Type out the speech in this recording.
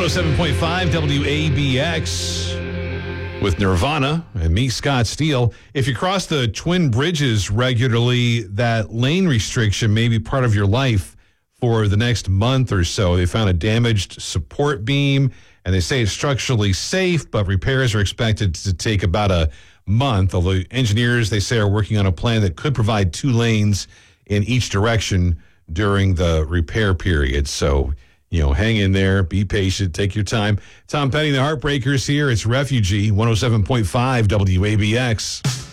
107.5 WABX with Nirvana and me, Scott Steele. If you cross the Twin Bridges regularly, that lane restriction may be part of your life for the next month or so. They found a damaged support beam, and they say it's structurally safe, but repairs are expected to take about a month. Although engineers, they say, are working on a plan that could provide 2 lanes in each direction during the repair period. So, hang in there, be patient, take your time. Tom Petty, the Heartbreakers here. It's Refugee, 107.5 WABX.